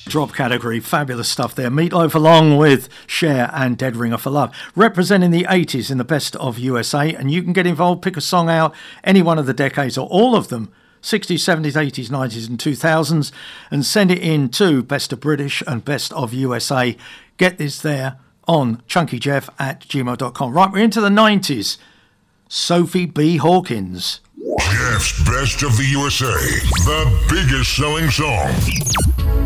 Drop category, fabulous stuff there. Meatloaf along with Cher and Dead Ringer for Love, representing the 80s in the Best of USA. And you can get involved, pick a song out, any one of the decades or all of them, 60s, 70s, 80s, 90s and 2000s, and send it in to Best of British and Best of USA. Get this there on chunkyjeff@gmail.com. Right, we're into the 90s. Sophie B. Hawkins. Jeff's Best of the USA, the biggest selling song.